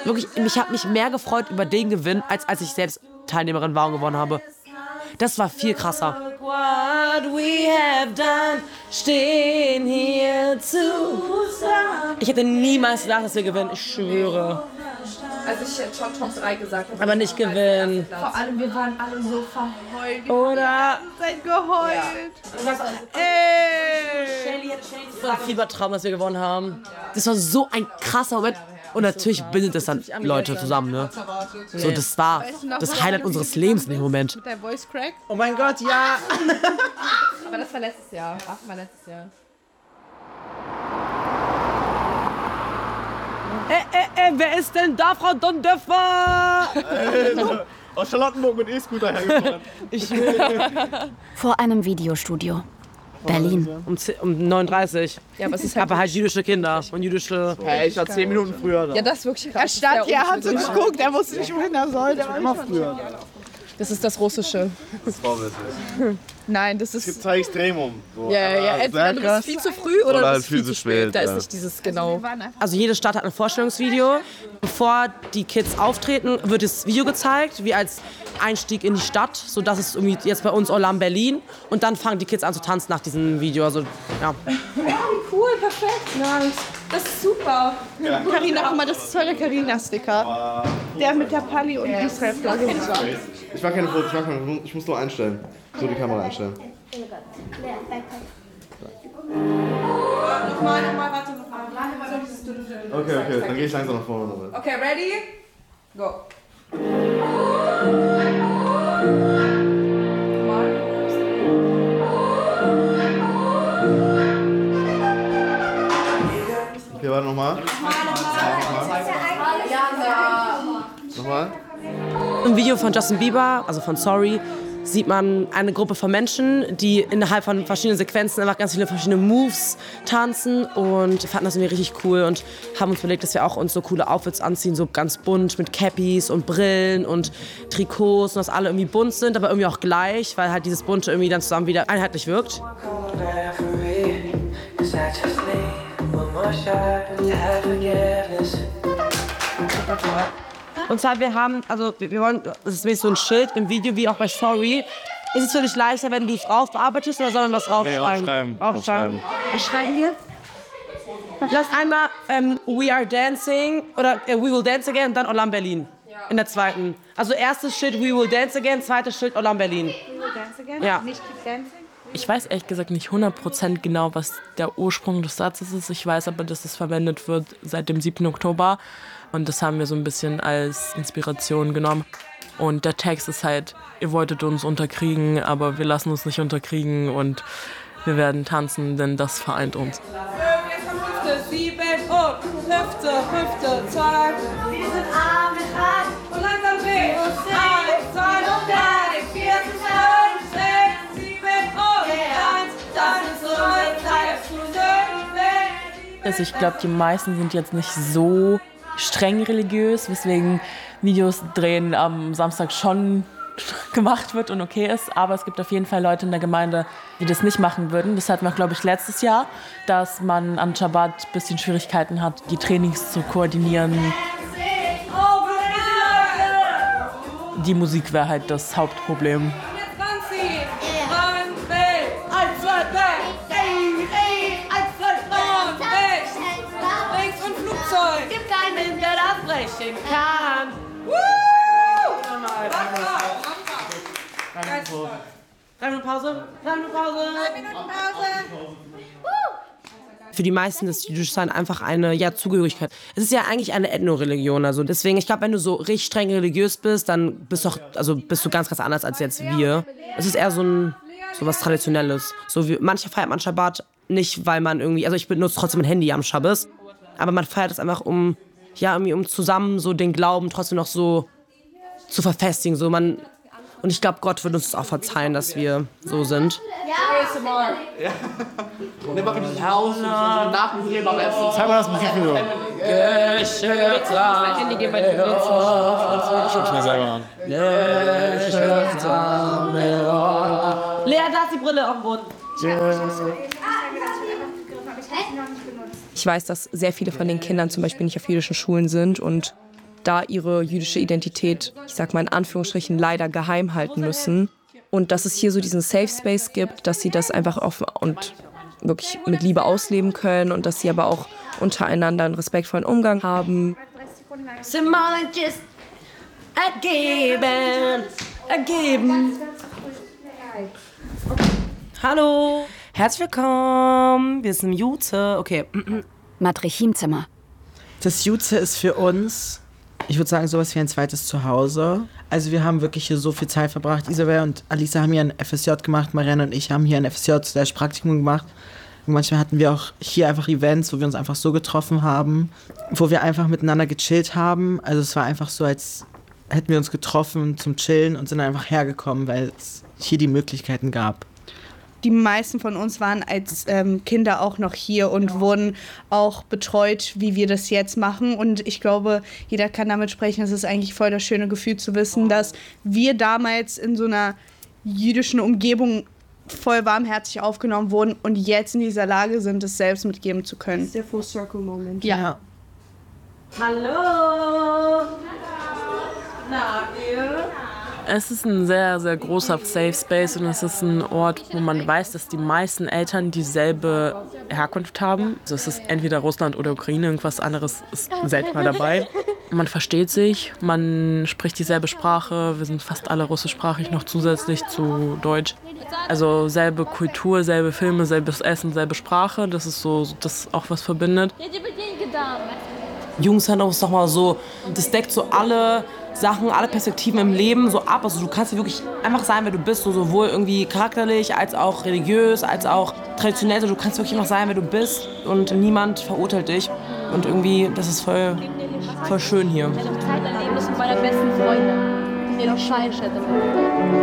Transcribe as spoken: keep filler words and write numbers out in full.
Wirklich, ich habe mich mehr gefreut über den Gewinn, als als ich selbst Teilnehmerin war und gewonnen habe. Das war viel krasser. Ich hätte niemals gedacht, dass wir gewinnen, ich schwöre. Also ich hätte schon Top drei gesagt. Aber nicht gewinnen. Vor allem, wir waren alle so verheult. Oder? Seid geheult. Ja. Ey! Das war ein Fiebertraum, dass wir gewonnen haben. Das war so ein krasser Moment. Und natürlich bindet es dann Leute zusammen, ne? So, das war das Highlight unseres Lebens in dem Moment. Mit der Voice Crack. Oh mein Gott, ja! Aber das war letztes Jahr. Ach, war letztes Jahr. Ey, ey, ey, wer ist denn da, Frau Dondöffer? Aus Charlottenburg mit E-Scooter hergefahren. Ich Vor einem Videostudio. Berlin. Um, um neun Uhr dreißig. Ja, aber es ist halt aber halt jüdische Kinder und jüdische... Hey, ich war zehn Minuten früher da. Ja, das ist wirklich krass. Er stand hier, er hat so geguckt, er wusste nicht, wohin er soll. Der war Immer früher. Das ist das Russische. Das war witzig. Nein, das Es gibt ist... zwei Extremum. So. Ja, ja, ja. Entweder du bist viel zu früh oder, Oder du halt bist viel, viel zu zu spät. spät, Da ist ja. nicht dieses genau. Also jede Stadt hat ein Vorstellungsvideo. Bevor die Kids auftreten, wird das Video gezeigt, wie als Einstieg in die Stadt. So, das ist irgendwie jetzt bei uns Olam Berlin. Und dann fangen die Kids an zu tanzen nach diesem Video. Also, ja. Cool, perfekt. Nice. Das ist super. Carina, guck mal, das ist voll der Carina-Sticker. Der mit der Pali und Israel-Flagge. Ich mach keine Fotos, ich, mach keine, ich muss nur einstellen. So die Kamera einstellen. Nochmal, nochmal, warte, nochmal. Okay, okay, dann gehe ich langsam nach vorne. Nochmal. Okay, ready? Go. Okay, warte nochmal. Nochmal. Im Video von Justin Bieber, also von Sorry, sieht man eine Gruppe von Menschen, die innerhalb von verschiedenen Sequenzen einfach ganz viele verschiedene Moves tanzen und wir fanden das irgendwie richtig cool und haben uns überlegt, dass wir auch uns so coole Outfits anziehen, so ganz bunt mit Cappies und Brillen und Trikots und dass alle irgendwie bunt sind, aber irgendwie auch gleich, weil halt dieses Bunte irgendwie dann zusammen wieder einheitlich wirkt. Und zwar, wir haben, also wir wollen, das ist wirklich so ein Schild im Video, wie auch bei Sorry. Ist es für dich leichter, wenn du es rausbearbeitest oder sollen wir was raufschreiben? Nee, aufschreiben. Aufschreiben. Was schreiben wir? Lass einmal ähm, We Are Dancing oder äh, We Will Dance Again und dann Olam Berlin. In der zweiten. Also erstes Schild We Will Dance Again, zweites Schild Olam Berlin. We will dance again? Ja. Nicht keep dancing? Ich weiß ehrlich gesagt nicht hundert Prozent genau, was der Ursprung des Satzes ist. Ich weiß aber, dass es verwendet wird seit dem siebten Oktober. Und das haben wir so ein bisschen als Inspiration genommen. Und der Text ist halt, ihr wolltet uns unterkriegen, aber wir lassen uns nicht unterkriegen und wir werden tanzen, denn das vereint uns. Jetzt kommt Hüfte, sieben und Hüfte, Hüfte, zack. Wir sind arm mit Rad und langsam drehen. Eins, zwei und drei, vier, fünf, sechs, sieben und eins. Das ist so eine Zeit, Also ich glaube, die meisten sind jetzt nicht so streng religiös, weswegen Videos drehen am Samstag schon gemacht wird und okay ist. Aber es gibt auf jeden Fall Leute in der Gemeinde, die das nicht machen würden. Das hatten wir, glaube ich, letztes Jahr, dass man an Schabbat ein bisschen Schwierigkeiten hat, die Trainings zu koordinieren. Die Musik wäre halt das Hauptproblem. Gibt keinen, der das brechen kann. Drei Minuten Pause. Drei Minuten Pause. Drei Minuten Pause. Für die meisten ist Jüdischsein einfach eine ja, Zugehörigkeit. Es ist ja eigentlich eine Ethnoreligion. Also deswegen, ich glaube, wenn du so richtig streng religiös bist, dann bist du, auch, also bist du ganz, ganz anders als jetzt wir. Es ist eher so, ein, so was Traditionelles. So wie, manche feiert man Schabbat nicht, weil man irgendwie, also ich benutze trotzdem mein Handy am Schabbos, aber man feiert es einfach, um, ja, irgendwie, um zusammen so den Glauben trotzdem noch so zu verfestigen. So man, und ich glaube, Gott wird uns das auch verzeihen, dass wir so sind. Ja. Nimm mal bitte die Haus und nach dem Film am Essen. Zeig mal das Musikvideo. Mein Handy geht bei dir benutzt. Schau ich mir selber an. Lea, da ist die Brille auf dem Boden. Ich weiß, dass sehr viele von den Kindern zum Beispiel nicht auf jüdischen Schulen sind und da ihre jüdische Identität, ich sag mal in Anführungsstrichen, leider geheim halten müssen. Und dass es hier so diesen Safe Space gibt, dass sie das einfach offen und wirklich mit Liebe ausleben können und dass sie aber auch untereinander einen respektvollen Umgang haben. Ergeben, ergeben. Hallo, herzlich willkommen. Wir sind im Jute. Okay. Matrichimzimmer. Das Jute ist für uns, ich würde sagen, sowas wie ein zweites Zuhause. Also wir haben wirklich hier so viel Zeit verbracht. Isabel und Alisa haben hier ein F S J gemacht, Marianne und ich haben hier ein F S J, slash Praktikum gemacht. Und manchmal hatten wir auch hier einfach Events, wo wir uns einfach so getroffen haben, wo wir einfach miteinander gechillt haben. Also es war einfach so, als hätten wir uns getroffen zum Chillen und sind einfach hergekommen, weil es hier die Möglichkeiten gab. Die meisten von uns waren als ähm, Kinder auch noch hier und ja. wurden auch betreut, wie wir das jetzt machen. Und ich glaube, jeder kann damit sprechen. Es ist eigentlich voll das schöne Gefühl zu wissen, dass wir damals in so einer jüdischen Umgebung voll warmherzig aufgenommen wurden und jetzt in dieser Lage sind, es selbst mitgeben zu können. Das ist der Full-Circle-Moment. Ja. ja. Hallo. Na, ihr? Es ist ein sehr, sehr großer Safe Space und es ist ein Ort, wo man weiß, dass die meisten Eltern dieselbe Herkunft haben. Also es ist entweder Russland oder Ukraine, irgendwas anderes ist selten mal dabei. Man versteht sich, man spricht dieselbe Sprache, wir sind fast alle russischsprachig noch zusätzlich zu Deutsch. Also selbe Kultur, selbe Filme, selbes Essen, selbe Sprache, das ist so das auch was verbindet. Jungs haben uns doch mal so, das deckt so alle Sachen, alle Perspektiven im Leben so ab. Also du kannst ja wirklich einfach sein, wer du bist, so sowohl irgendwie charakterlich, als auch religiös, als auch traditionell. Also du kannst wirklich einfach sein, wer du bist und niemand verurteilt dich. Und irgendwie, das ist voll, voll schön hier. Zeit erleben müssen mit meiner besten Freundin. Mir noch Scheiße damit.